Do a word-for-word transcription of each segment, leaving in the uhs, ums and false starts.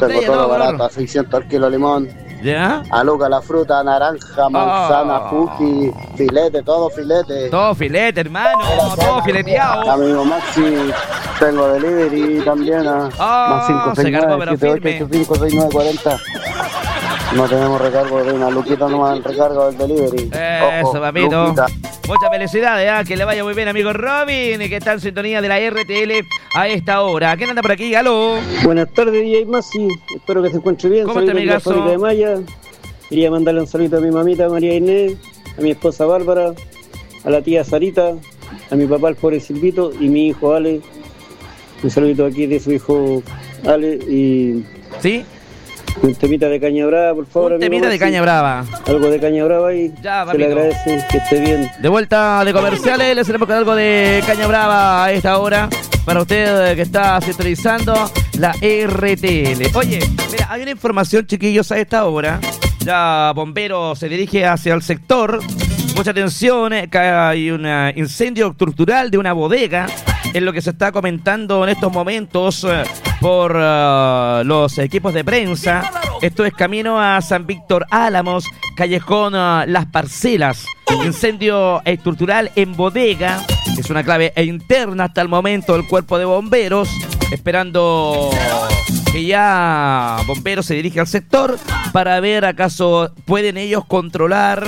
Tengo Botella, todo no, barato, color. a seiscientos el kilo limón. ¿Ya? A Luca la fruta, naranja, manzana, Oh. fuji, filete, todo filete. Todo filete, hermano. Todo fileteado. Amigo Maxi, tengo delivery también a Oh, más cinco se seis cargó, nueve pero siete ocho firme. ocho cinco seis nueve cuarenta. No tenemos recargo de una luquita nomás, el recargo del delivery. Eso, Ojo, papito. luquita. Muchas felicidades, ¿eh? Que le vaya muy bien, amigo Robin, que está en sintonía de la R T L a esta hora. ¿Quién anda por aquí? ¿Aló? Buenas tardes, D J Masi. Espero que se encuentre bien. ¿Cómo está, Saludos de la amigazo? fábrica de Maya. Quería mandarle un saludo a mi mamita María Inés, a mi esposa Bárbara, a la tía Sarita, a mi papá el pobre Silvito y mi hijo Ale. Un saludito aquí de su hijo Ale y ¿Sí? un temita de caña brava, por favor. Un amigo temita de Maxi. caña brava. Algo de caña brava y Ya, se le papito. agradece que esté bien. De vuelta de comerciales, les tenemos con algo de caña brava a esta hora para usted eh, que está sintonizando la R T L. Oye, mira, hay una información, chiquillos, a esta hora. Ya Bombero se dirige hacia el sector. Mucha atención, eh, que hay un eh, incendio estructural de una bodega. Es lo que se está comentando en estos momentos eh, por eh, los equipos de prensa. Esto es camino a San Víctor Álamos, callejón eh, Las Parcelas. Incendio estructural en bodega. Es una clave interna hasta el momento del cuerpo de bomberos. Esperando que ya bomberos se dirige al sector para ver acaso pueden ellos controlar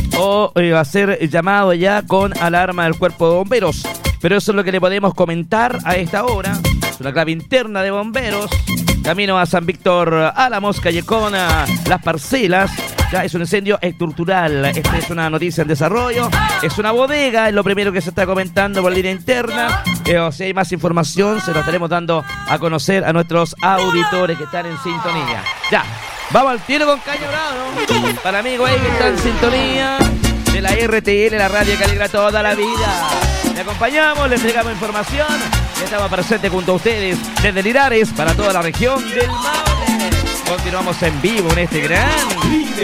o eh, hacer llamado ya con alarma del cuerpo de bomberos. Pero eso es lo que le podemos comentar a esta hora. Es una clave interna de bomberos. Camino a San Víctor Álamos, callejón a Las Parcelas. Ya es un incendio estructural. Esta es una noticia en desarrollo. Es una bodega, es lo primero que se está comentando por línea interna. Eh, o si hay más información, se lo estaremos dando a conocer a nuestros auditores que están en sintonía. Ya, vamos al tiro con Caña Brava, ¿no? Para amigos ahí que están en sintonía de la R T L, la radio que alegra toda la vida. Le acompañamos, le entregamos información. Y estamos presentes junto a ustedes desde Linares para toda la región del Maule. Continuamos en vivo en este gran